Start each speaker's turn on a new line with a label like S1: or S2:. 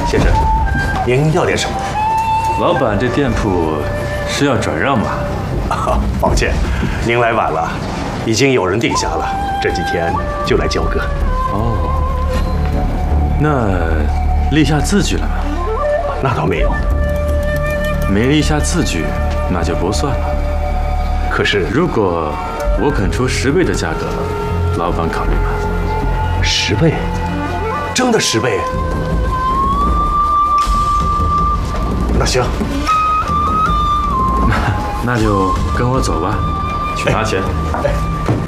S1: 先生，您要点什么？
S2: 老板，这店铺是要转让吗？
S1: 抱歉，您来晚了，已经有人定下了，这几天就来交割。
S2: 哦，那立下字据了吗？
S1: 那倒没有。
S2: 没立下字据，那就不算了。
S1: 可是，
S2: 如果我肯出10倍的价格，老板考虑吗
S1: ？10倍？真的10倍？那行，
S2: 那就跟我走吧，去拿钱。